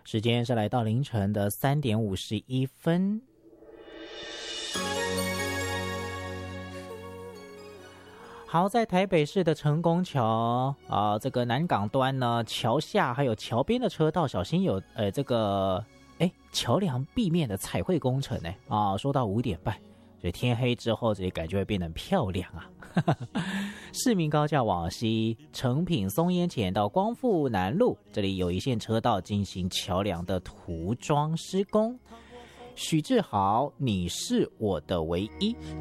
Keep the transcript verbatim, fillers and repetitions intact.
时间是来到凌晨的三点五十一分。好，在台北市的成功桥啊、呃，这个南港端呢，桥下还有桥边的车道，小心有呃这个哎桥梁壁面的彩绘工程呢啊，说到五点半，所以天黑之后这里感觉会变得很漂亮啊。市民高架往西，成品松烟前到光复南路，这里有一线车道进行桥梁的涂装施工。许志豪，你是我的唯一。